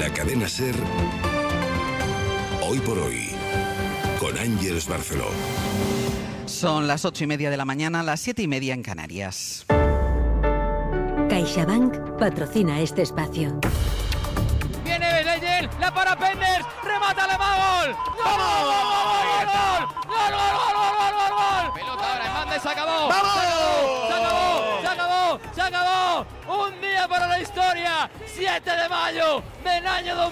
la cadena SER, Hoy por Hoy, con Ángeles Barceló. Son las 8:30 de la mañana, las 7:30 en Canarias. CaixaBank patrocina este espacio. Viene Leyen, la para Penders, remata Alemán, ¡gol! ¡Gol! ¡Gol! ¡Gol! Pelota ahora, Hernández, se acabó. ¡Se acabó! Un día para la historia, 7 de mayo del año 2000.